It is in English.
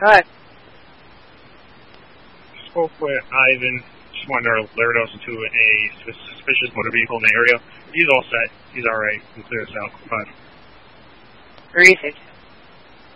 Hi. Spoke with Ivan. Just wanted to alert us to a suspicious motor vehicle in the area. He's all set. He's alright. We'll clear this out. Bye. Where is it?